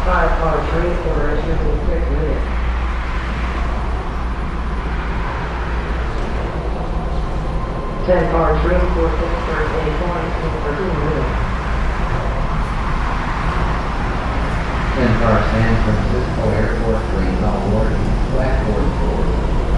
5-car transport issue in 6 minutes. 10-car transport for 8 cars for 2 minutes. 10-car San Francisco Airport trains all boarding, Blackboard Board.